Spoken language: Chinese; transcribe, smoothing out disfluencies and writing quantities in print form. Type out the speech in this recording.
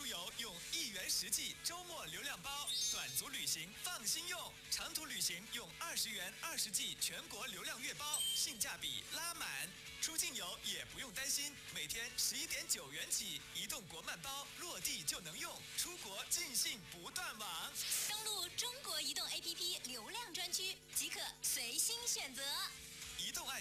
游用1元实际周末流量包，短途旅行放心用，长途旅行用20元20G 全国流量月包，性价比拉满。出境游也不用担心，每天11.9元起，移动国漫包落地就能用，出国尽兴不断网。 登录中国移动 APP 流量专区即可随心选择。 移动